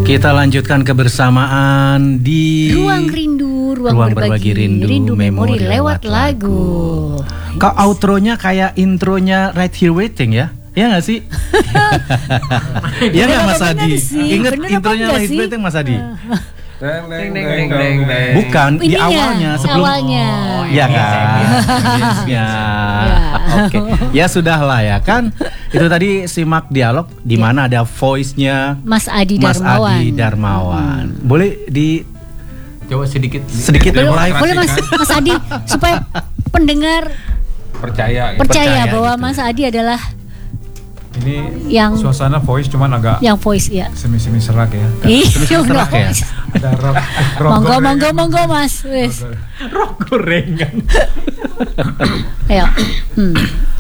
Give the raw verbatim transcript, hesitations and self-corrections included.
Kita lanjutkan kebersamaan di Ruang Rindu, Ruang, Ruang Berbagi, Berbagi Rindu, Rindu Memori lewat lewat lagu. Kau outronya kayak intronya Right Here Waiting ya? Ya nggak sih? Iya nggak Mas Adi? Ingat intronya Right Here Waiting Mas Adi? Deng, deng, deng, deng, deng. Bukan di Ininya, awalnya sebelum awalnya. Oh, ya kan. Ya. Oke. Ya sudahlah ya kan. Itu tadi simak dialog di mana ada voice-nya Mas Adi Mas Darmawan. Adi Darmawan. Boleh di Coba sedikit sedikit Boleh, live. boleh Mas, Mas Adi supaya pendengar percaya ya. percaya, Percaya bahwa gitu. Mas Adi adalah Ini yang suasana voice cuman agak yang voice ya. semi-semi serak ya. Ih, serak ya? Ada rock, rock Monggo, gorengan. monggo, monggo Mas. Wes. Rock gorengan. Ayo. Hmm.